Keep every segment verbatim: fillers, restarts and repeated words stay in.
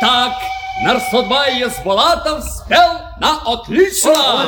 Так, Нарсудбай Есбулатов спел на отлично.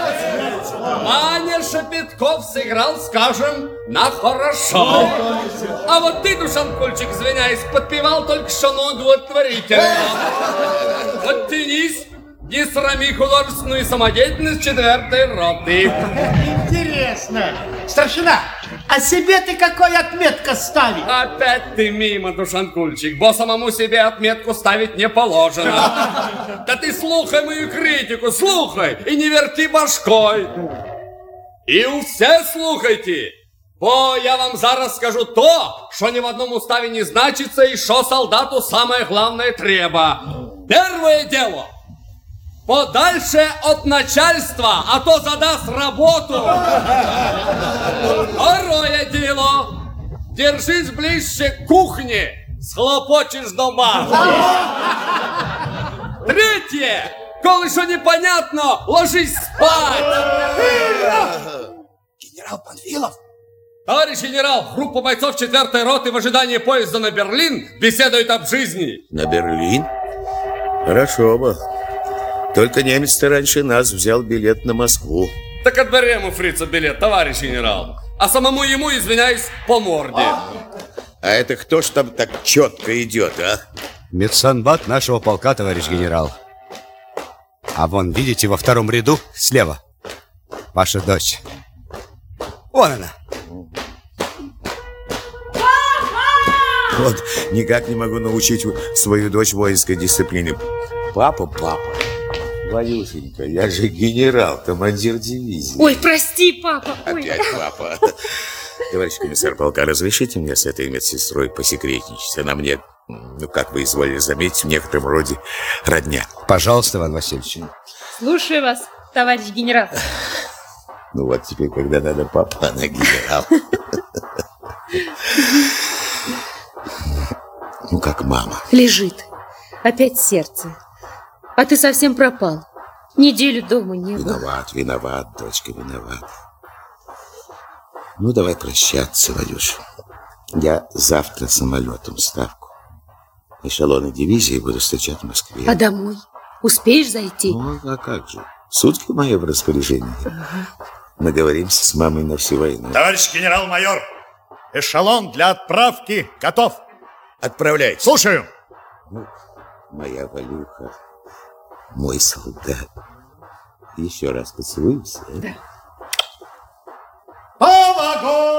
Ваня Шепетков сыграл, скажем, на хорошо. А вот ты, Душанкульчик, извиняюсь, подпевал только что на удовлетворительно. Подтянись, не срами художественную самодеятельность четвертой роты. Интересно. Старшина, а себе ты какой отметка ставишь? Опять ты мимо, Душанкульчик, бо самому себе отметку ставить не положено. Да ты слухай мою критику, слухай, и не верти башкой. И все слухайте, бо я вам зараз скажу то, що ні в одном уставе не значится, и що солдату самое главное треба. Первое дело. Подальше от начальства, а то задаст работу. Второе дело. Держись ближе к кухне, схлопочешь дома. Третье. Коли что непонятно, ложись спать. Генерал Панфилов. Товарищ генерал, группа бойцов четвертой роты в ожидании поезда на Берлин беседует об жизни. На Берлин? Хорошо бы. Только немец-то раньше нас взял билет на Москву. Так отбери ему, фрица, билет, товарищ генерал. А самому ему, извиняюсь, по морде. А это кто ж там так четко идет, а? Медсанбат нашего полка, товарищ генерал. А вон, видите, во втором ряду слева ваша дочь. Вон она. Вот, никак не могу научить свою дочь воинской дисциплине. Папа, папа. Валюшенька, я же генерал, командир дивизии. Ой, прости, папа. Опять Ой. папа. Товарищ комиссар полка, разрешите мне с этой медсестрой посекретничать? Она мне, ну, как вы изволили заметить, в некотором роде родня. Пожалуйста, Иван Васильевич. Слушаю вас, товарищ генерал. Ну вот теперь, когда надо папа, она генерал. Ну, как мама. Лежит. Опять сердце. А ты совсем пропал. Неделю дома не был. Виноват, виноват, дочка, виноват. Ну, давай прощаться, Валюш. Я завтра самолетом ставку. Эшелоны дивизии буду встречать в Москве. А домой? Успеешь зайти? Ну, а как же? Сутки мои в распоряжении. Ага. Мы говоримся с мамой на всю войну. Товарищ генерал-майор, эшелон для отправки готов. Отправляйте. Слушаю. Ну, моя Валюха, мой солдат. Еще раз поцелуемся. Да. По вагону!